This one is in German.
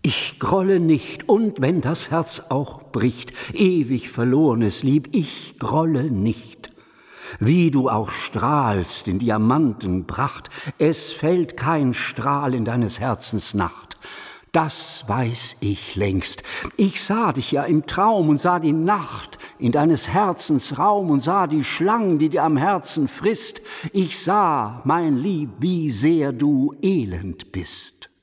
Ich grolle nicht, und wenn das Herz auch bricht, ewig verlorenes Lieb, ich grolle nicht. Wie du auch strahlst in Diamantenpracht, es fällt kein Strahl in deines Herzens Nacht. Das weiß ich längst. Ich sah dich ja im Traum und sah die Nacht in deines Herzens Raum und sah die Schlang, die dir am Herzen frisst. Ich sah, mein Lieb, wie sehr du elend bist.